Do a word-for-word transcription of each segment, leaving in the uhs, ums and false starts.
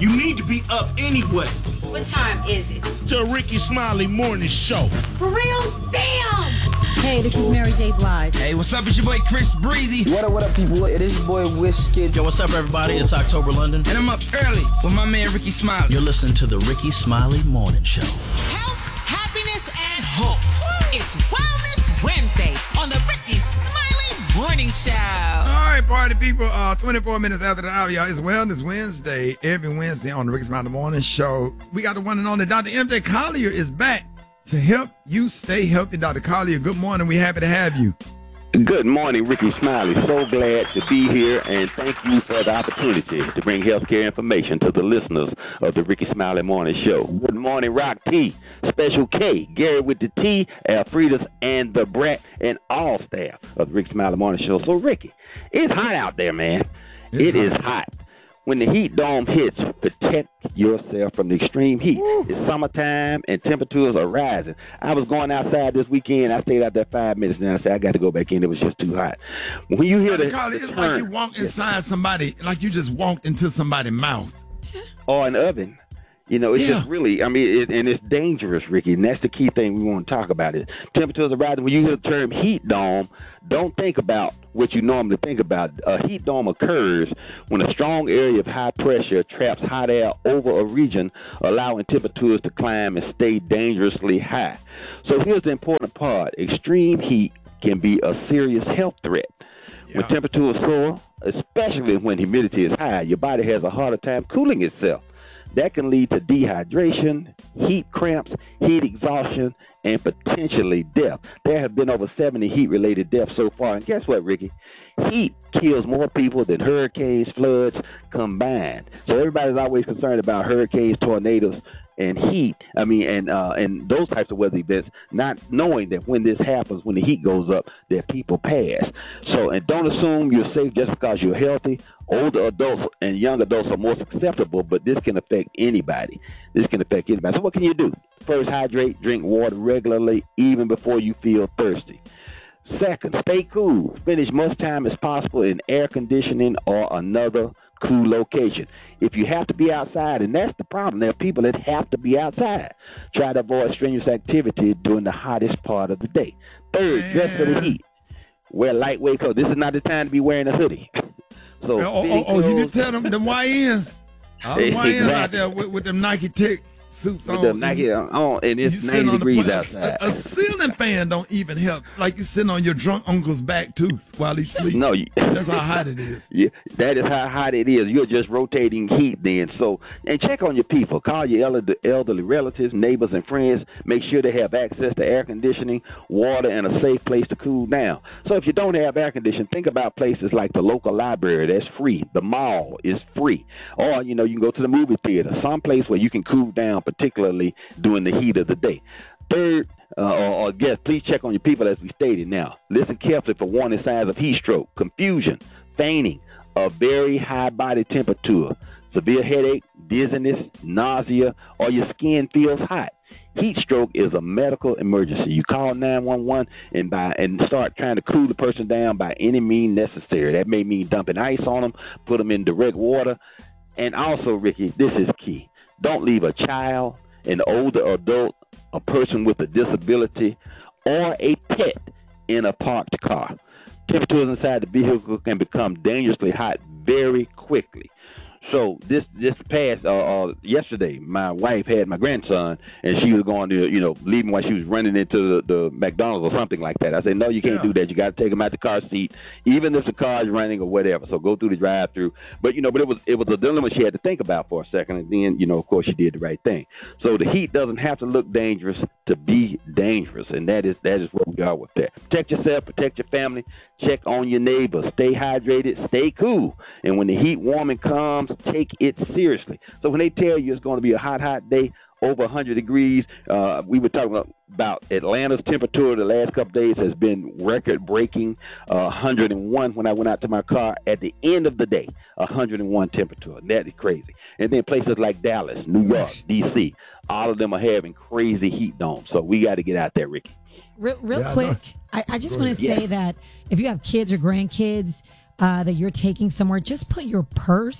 You need to be up anyway. What time is it? The Ricky Smiley Morning Show. For real? Damn! Hey, this is Mary J. Blige. Hey, what's up? It's your boy Chris Breezy. What up, what up, people? It is your boy Wizkid. Yo, what's up, everybody? It's October London. And I'm up early with my man Ricky Smiley. You're listening to the Ricky Smiley Morning Show. Health, happiness, and hope. It's Wellness Wednesday on the Ricky Smiley Morning Show. All right, party people. Uh, twenty-four minutes after the hour, y'all. It's Wellness Wednesday. Every Wednesday on the Ricky Smiley Morning Show. We got the one and only Doctor M J Collier is back to help you stay healthy. Doctor Collier, good morning. We're happy to have you. Good morning, Ricky Smiley. So glad to be here, and thank you for the opportunity to bring healthcare information to the listeners of the Ricky Smiley Morning Show. Good morning, Rock T, Special K, Gary with the T, Alfredas, and the Brat, and all staff of the Ricky Smiley Morning Show. So, Ricky, it's hot out there, man. It's it hot. is hot. When the heat dome hits, protect yourself from the extreme heat. Woo. It's summertime and temperatures are rising. I was going outside this weekend. I stayed out there five minutes, and I said, I got to go back in. It was just too hot. When you hear the, Carly, the it's turn, like you walk inside somebody, like you just walked into somebody's mouth. Or an oven. You know, it's yeah. just really, I mean, it, and it's dangerous, Ricky, and that's the key thing we want to talk about. It temperatures are rising. When you hear the term heat dome, don't think about what you normally think about. A heat dome occurs when a strong area of high pressure traps hot air over a region, allowing temperatures to climb and stay dangerously high. So here's the important part. Extreme heat can be a serious health threat. Yeah. When temperatures soar, especially when humidity is high, your body has a harder time cooling itself. That can lead to dehydration, heat cramps, heat exhaustion, and potentially death. There have been over seventy heat-related deaths so far. And guess what, Ricky? Heat kills more people than hurricanes, floods combined. So everybody's always concerned about hurricanes, tornadoes, and heat. I mean, and uh, and those types of weather events, not knowing that when this happens, when the heat goes up, that people pass. So, and don't assume you're safe just because you're healthy. Older adults and young adults are more susceptible, but this can affect anybody. This can affect anybody. So what can you do? First, hydrate, drink water regularly, even before you feel thirsty. Second, stay cool. Spend as much time as possible in air conditioning or another cool location. If you have to be outside, and that's the problem, there are people that have to be outside. Try to avoid strenuous activity during the hottest part of the day. Third, Man. dress for the heat. Wear lightweight clothes. This is not the time to be wearing a hoodie. So, oh, oh, oh you did tell them, them Y Ns. All the Y Ns exactly. out there with, with them Nike Tech suits with on. Them Nike on, and it's ninety degrees the, outside. A, a ceiling fan don't even help. Like you sitting on your drunk uncle's back tooth while he sleeps. No, you, that's how hot it is. Yeah, that is how hot it is. You're just rotating heat then. So, and check on your people. Call your elderly, elderly relatives, neighbors, and friends. Make sure they have access to air conditioning, water, and a safe place to cool down. So if you don't have air conditioning, think about places like the local library. That's free. The mall is free. Or, you know, you can go to the movie theater, some place where you can cool down, particularly during the heat of the day. Third, uh, or, or guess, please check on your people as we stated now. Listen carefully for warning signs of heat stroke, confusion, fainting, a very high body temperature, severe headache, dizziness, nausea, or your skin feels hot. Heat stroke is a medical emergency. You call nine one one and by and start trying to cool the person down by any means necessary. That may mean dumping ice on them, put them in direct water. And also, Ricky, this is key. Don't leave a child, an older adult, a person with a disability, or a pet in a parked car. Temperatures inside the vehicle can become dangerously hot very quickly. So this this past uh, uh, yesterday, my wife had my grandson, and she was going to, you know, leave him while she was running into the, the McDonald's or something like that. I said, no, you can't yeah. do that. You got to take him out the car seat, even if the car is running or whatever. So go through the drive-through. But you know, but it was it was a dilemma she had to think about for a second, and then, you know, of course, she did the right thing. So the heat doesn't have to look dangerous to be dangerous, and that is that is where we are with that. Protect yourself, protect your family, check on your neighbors, stay hydrated, stay cool, and when the heat warming comes, take it seriously. So when they tell you it's going to be a hot, hot day, over one hundred degrees, uh, we were talking about, about Atlanta's temperature the last couple days has been record-breaking, uh, one hundred one when I went out to my car. At the end of the day, one hundred one temperature. That is crazy. And then places like Dallas, New York, D C, all of them are having crazy heat domes. So we got to get out there, Ricky. Real, real Yeah, I quick, know. I, I just Go want to ahead. say that if you have kids or grandkids uh, that you're taking somewhere, just put your purse,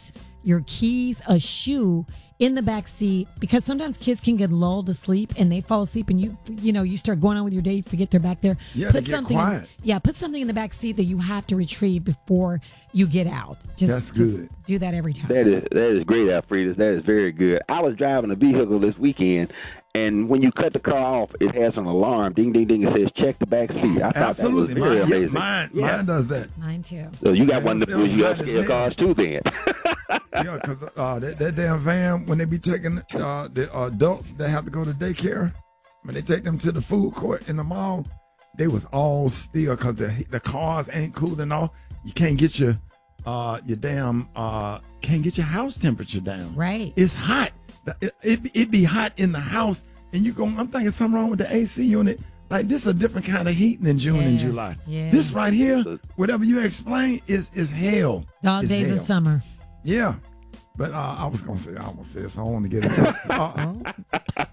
your keys, a shoe in the back seat, because sometimes kids can get lulled to sleep and they fall asleep and you you know you start going on with your day, you forget they're back there. Yeah, put they get something quiet. In, yeah, put something in the back seat that you have to retrieve before you get out. Just, That's good. Just do that every time. That is that is great, Alfredas. That is very good. I was driving a vehicle this weekend, and when you cut the car off, it has an alarm. Ding, ding, ding. It says, check the back seat. I thought Absolutely. that was very Mine, yeah, amazing. mine, Yeah. mine does that. Mine too. So you got Yeah, one of it the was you got hot as scare hell. cars too then. Yeah, because uh, that, that damn van, when they be taking uh, the adults that have to go to daycare, when they take them to the food court in the mall, they was all still because the the cars ain't cooling off. You can't get your uh, your damn uh, can't get your house temperature down. Right. It's hot. It, it it be hot in the house, and you go. I'm thinking something wrong with the A C unit. Like, this is a different kind of heat than June Yeah, and July. yeah. This right here, whatever you explain, is is hell. Dog It's days hell. of summer. Yeah. But uh, I was going to say, I almost said, so I don't want to get it. Uh,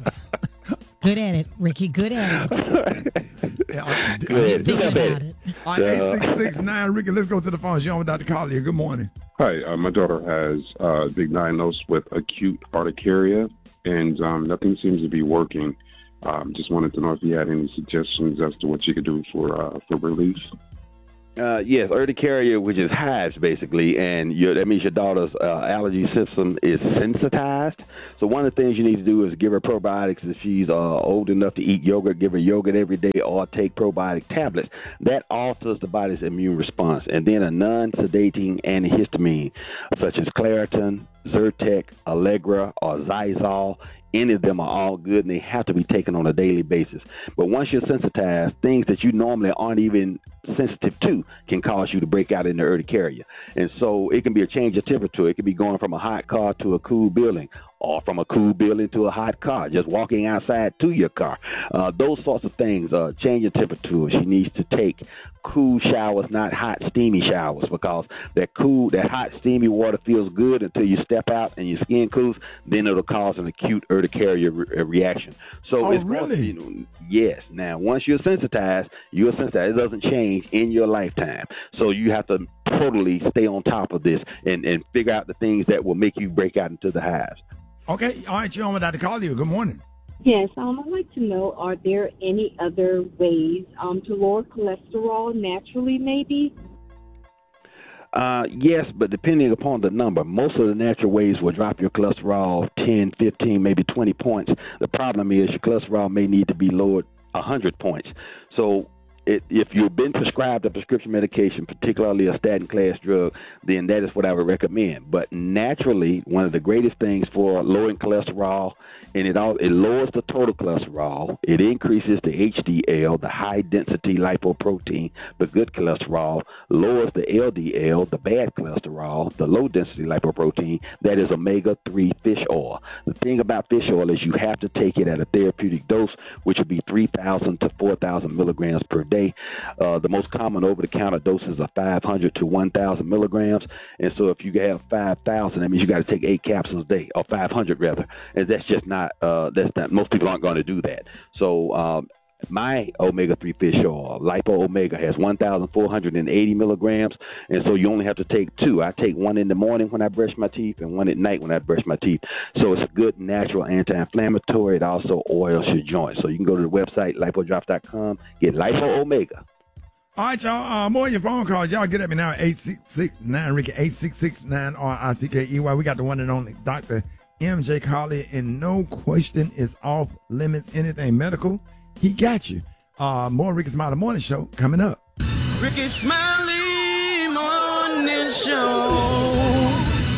Good at it, Ricky. Good at it. yeah, uh, Good. Thinking Yeah, about it. All right, eight six six nine, Ricky, let's go to the phone. You're on with Doctor Collier. Good morning. Hi, uh, my daughter has uh, been diagnosed with acute urticaria, and um, nothing seems to be working. Um, just wanted to know if you had any suggestions as to what she could do for uh, for relief. Uh, yes, urticaria, which is hives, basically, and your, that means your daughter's uh, allergy system is sensitized. So one of the things you need to do is give her probiotics if she's uh, old enough to eat yogurt. Give her yogurt every day or take probiotic tablets. That alters the body's immune response. And then a non-sedating antihistamine, such as Claritin, Zyrtec, Allegra, or Zysol. Any of them are all good, and they have to be taken on a daily basis. But once you're sensitized, things that you normally aren't even sensitive to can cause you to break out into urticaria. And so it can be a change of temperature. It can be going from a hot car to a cool building, or from a cool building to a hot car, just walking outside to your car. Uh, those sorts of things, uh, change of temperature. She needs to take cool showers, not hot, steamy showers, because that cool, that hot, steamy water feels good until you step out and your skin cools. Then it'll cause an acute urticaria re- reaction. So Oh, it's really? You know, yes. Now, once you're sensitized, you're sensitized. It doesn't change in your lifetime. So you have to totally stay on top of this and, and figure out the things that will make you break out into the hives. Okay. All right, you're on with Doctor Collier. Good morning. Yes, um, I'd like to know, are there any other ways um, to lower cholesterol naturally, maybe? Uh, yes, but depending upon the number, most of the natural ways will drop your cholesterol ten, fifteen, maybe twenty points. The problem is your cholesterol may need to be lowered one hundred points. So it, if you've been prescribed a prescription medication, particularly a statin class drug, then that is what I would recommend. But naturally, one of the greatest things for lowering cholesterol, and it all it lowers the total cholesterol, it increases the H D L, the high density lipoprotein, the good cholesterol, lowers the L D L, the bad cholesterol, the low density lipoprotein, that is omega three fish oil. The thing about fish oil is you have to take it at a therapeutic dose, which would be three thousand to four thousand milligrams per day. Uh, the most common over-the-counter doses are five hundred to one thousand milligrams. And so if you have five thousand, that means you got to take eight capsules a day, or five hundred rather. And that's just not, uh, that's not, most people aren't going to do that. So um, my omega three fish oil, Lipo Omega, has one thousand four hundred eighty milligrams. And so you only have to take two. I take one in the morning when I brush my teeth and one at night when I brush my teeth. So it's a good natural anti-inflammatory. It also oils your joints. So you can go to the website, lipodrops dot com, get Lipo Omega. All right, y'all. Uh, more of your phone calls. Y'all get at me now at eight six six nine Ricky, eight six six nine R I C K E Y. We got the one and only Doctor M J Collier, and no question is off limits. Anything medical, he got you. Uh, more Ricky Smiley Morning Show coming up. Ricky Smiley Morning Show.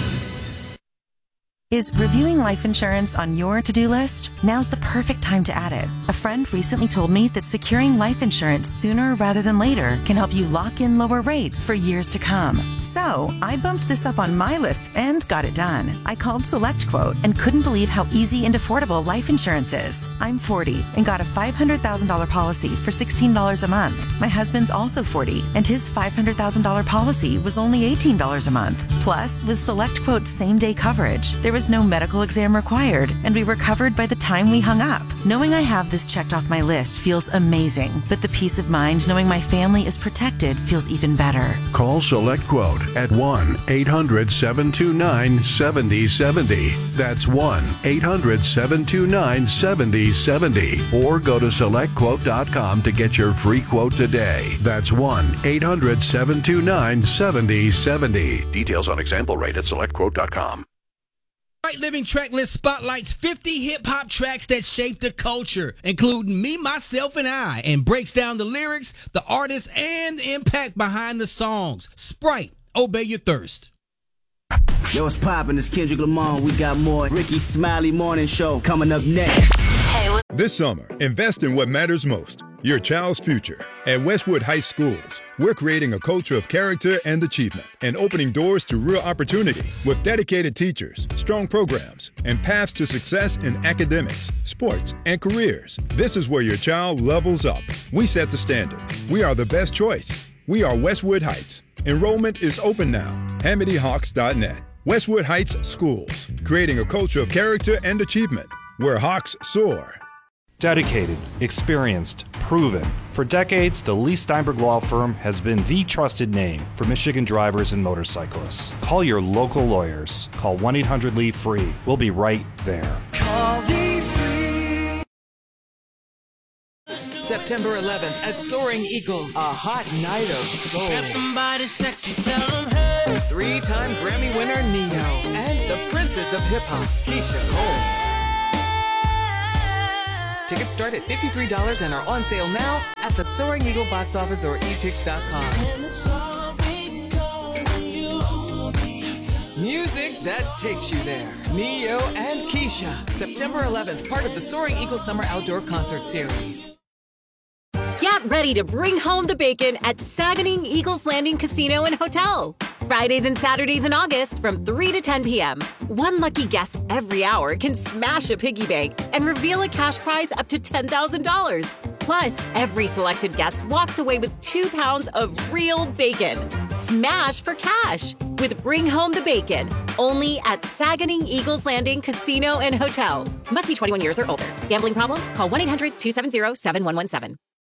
Is reviewing life insurance on your to-do list? Now's the perfect time to add it. A friend recently told me that securing life insurance sooner rather than later can help you lock in lower rates for years to come. So I bumped this up on my list and got it done. I called SelectQuote and couldn't believe how easy and affordable life insurance is. I'm forty and got a five hundred thousand dollars policy for sixteen dollars a month. My husband's also forty and his five hundred thousand dollars policy was only eighteen dollars a month. Plus, with SelectQuote's same-day coverage, there was was no medical exam required, and we were covered by the time we hung up. Knowing I have this checked off my list feels amazing, but the peace of mind knowing my family is protected feels even better. Call SelectQuote at one eight hundred seven two nine seven zero seven zero. That's one eight hundred seven two nine seven zero seven zero. Or go to select quote dot com to get your free quote today. That's one eight hundred seven two nine seven zero seven zero. Details on example rate at select quote dot com. Right Living Track List spotlights fifty hip-hop tracks that shaped the culture, including Me, Myself, and I, and breaks down the lyrics, the artists, and the impact behind the songs. Sprite, Obey Your Thirst. Yo, what's poppin'? It's Kendrick Lamar. We got more Ricky Smiley Morning Show coming up next. Hey, this summer, invest in what matters most, your child's future. At Westwood Heights Schools, we're creating a culture of character and achievement and opening doors to real opportunity with dedicated teachers, strong programs, and paths to success in academics, sports, and careers. This is where your child levels up. We set the standard. We are the best choice. We are Westwood Heights. Enrollment is open now. Hamity Hawks dot net. Westwood Heights Schools, creating a culture of character and achievement where Hawks soar. Dedicated, experienced, proven. For decades, the Lee Steinberg Law Firm has been the trusted name for Michigan drivers and motorcyclists. Call your local lawyers. Call one eight hundred Lee free. We'll be right there. Call Lee Free. September eleventh at Soaring Eagle, a hot night of soul. Grab somebody sexy, tell them hey. Three-time Grammy winner Neo and the princess of hip-hop, Keisha Cole. Tickets start at fifty-three dollars and are on sale now at the Soaring Eagle box office or e tix dot com. Music that takes you there. Neo and Keisha, September eleventh, part of the Soaring Eagle Summer Outdoor Concert Series. Get ready to bring home the bacon at Saganing Eagles Landing Casino and Hotel. Fridays and Saturdays in August from three to ten p.m. One lucky guest every hour can smash a piggy bank and reveal a cash prize up to ten thousand dollars. Plus, every selected guest walks away with two pounds of real bacon. Smash for cash with Bring Home the Bacon, only at Saganing Eagles Landing Casino and Hotel. Must be twenty-one years or older. Gambling problem? Call one eight hundred two seven zero seven one one seven.